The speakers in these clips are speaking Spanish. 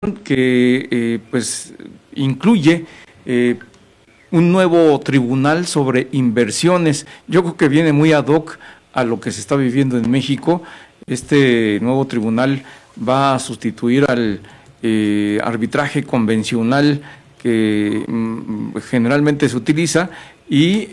que pues incluye un nuevo tribunal sobre inversiones. Yo creo que viene muy ad hoc a lo que se está viviendo en México. Este nuevo tribunal va a sustituir al arbitraje convencional que generalmente se utiliza y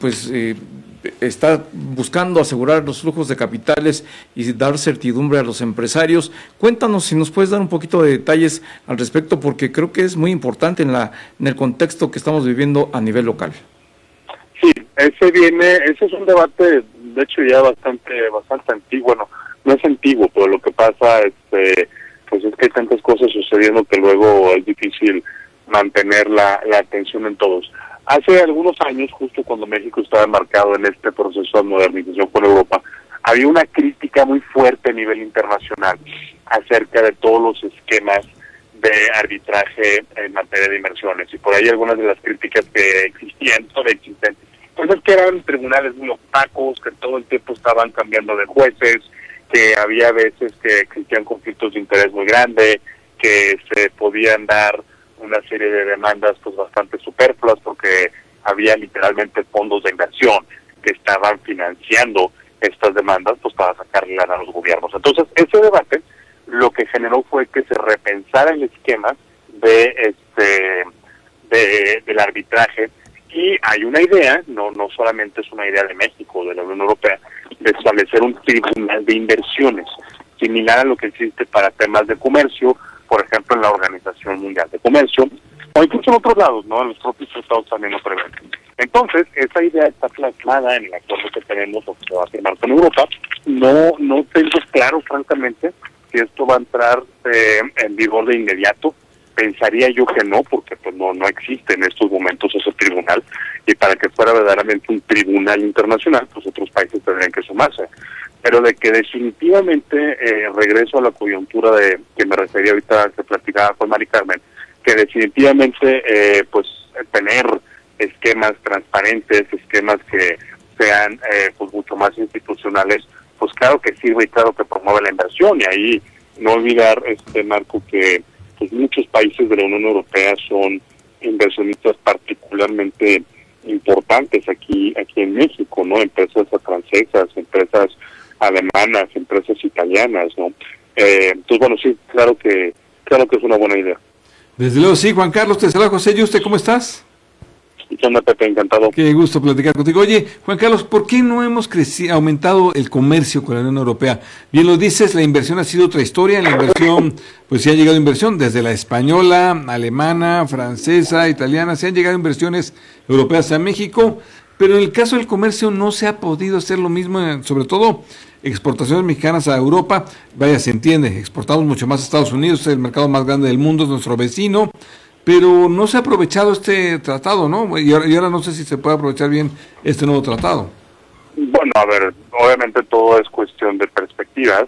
está buscando asegurar los flujos de capitales y dar certidumbre a los empresarios. Cuéntanos si nos puedes dar un poquito de detalles al respecto, porque creo que es muy importante en el contexto que estamos viviendo a nivel local. Sí, ese es un debate, de hecho ya bastante antiguo. Bueno, no es antiguo, pero lo que pasa pues es que hay tantas cosas sucediendo que luego es difícil mantener la atención en todos. Hace algunos años, justo cuando México estaba embarcado en este proceso de modernización con Europa, había una crítica muy fuerte a nivel internacional acerca de todos los esquemas de arbitraje en materia de inversiones. Y por ahí algunas de las críticas que existían, todavía existen, pues es que eran tribunales muy opacos, que todo el tiempo estaban cambiando de jueces, que había veces que existían conflictos de interés muy grandes, que se podían dar una serie de demandas pues bastante superfluas porque había literalmente fondos de inversión que estaban financiando estas demandas pues para sacarle lana a los gobiernos. Entonces, ese debate lo que generó fue que se repensara el esquema del arbitraje, y hay una idea, no solamente es una idea de México o de la Unión Europea, de establecer un tribunal de inversiones similar a lo que existe para temas de comercio, por ejemplo en la Organización Mundial de Comercio, o incluso en otros lados, ¿no? Los propios tratados también lo prevén. Entonces, esa idea está plasmada en el acuerdo que tenemos o que se va a firmar con Europa. No tengo claro, francamente, si esto va a entrar en vigor de inmediato. Pensaría yo que no, porque pues no existe en estos momentos ese tribunal, y para que fuera verdaderamente un tribunal internacional, pues otros países tendrían que sumarse. Pero de que definitivamente, regreso a la coyuntura de que me refería ahorita, que platicaba con Mari Carmen, que definitivamente pues tener esquemas transparentes, esquemas que sean pues mucho más institucionales, pues claro que sirve y claro que promueve la inversión. Y ahí no olvidar, Marco, que pues muchos países de la Unión Europea son inversionistas particularmente importantes aquí en México, ¿no? Empresas francesas, empresas alemanas, empresas italianas, ¿no? Entonces, bueno, sí, claro que es una buena idea. Desde luego, sí. Juan Carlos, te saluda José. ¿Y usted cómo estás? ¿Qué onda, Pepe? Encantado. Qué gusto platicar contigo. Oye, Juan Carlos, ¿por qué no hemos aumentado el comercio con la Unión Europea? Bien lo dices, la inversión ha sido otra historia. La inversión, pues sí ha llegado inversión desde la española, alemana, francesa, italiana. Se han llegado inversiones europeas a México, pero en el caso del comercio no se ha podido hacer lo mismo, sobre todo exportaciones mexicanas a Europa. Vaya, se entiende, exportamos mucho más a Estados Unidos, es el mercado más grande del mundo, es nuestro vecino, pero no se ha aprovechado este tratado, ¿no? Y ahora no sé si se puede aprovechar bien este nuevo tratado. Bueno, a ver, obviamente todo es cuestión de perspectivas,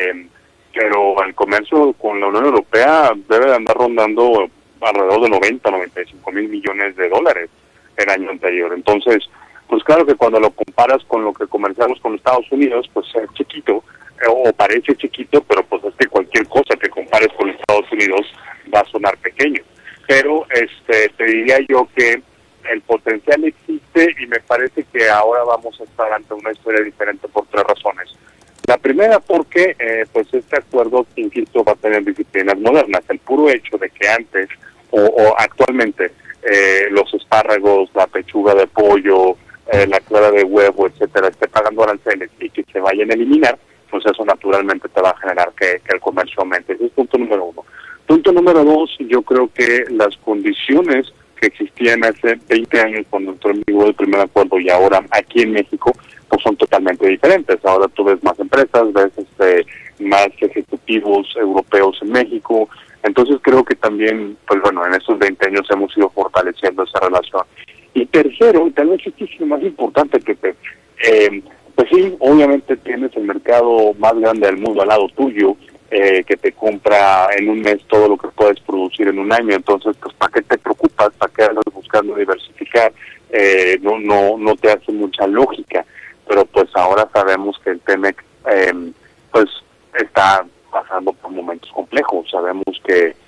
pero el comercio con la Unión Europea debe de andar rondando alrededor de 95 mil millones de dólares el año anterior. Entonces, pues claro que cuando lo comparas con lo que comerciamos con Estados Unidos, pues es chiquito, o parece chiquito, pero pues es que cualquier cosa que compares con Estados Unidos va a sonar pequeño. Pero te diría yo que el potencial existe, y me parece que ahora vamos a estar ante una historia diferente por tres razones. La primera, porque pues este acuerdo, insisto, va a tener disciplinas modernas. El puro hecho de que antes o actualmente los espárragos, la pechuga de pollo, la clara de huevo, etcétera, esté pagando aranceles y que se vayan a eliminar, pues eso naturalmente te va a generar que el comercio aumente. Ese es punto número uno. Punto número dos, yo creo que las condiciones que existían hace 20 años cuando entró en vigor el primer acuerdo y ahora aquí en México, pues son totalmente diferentes. Ahora tú ves más empresas, ves más ejecutivos europeos en México. Entonces creo que también, pues bueno, en estos 20 años hemos ido fortaleciendo esa relación. Y tercero, y tal vez esto es lo más importante, que pues sí, obviamente tienes el mercado más grande del mundo al lado tuyo, que te compra en un mes todo lo que puedes producir en un año. Entonces, pues ¿para qué te preocupas? ¿Para qué andas buscando diversificar? No te hace mucha lógica. Pero pues ahora sabemos que el TEMEC pues está pasando por momentos complejos. Sabemos que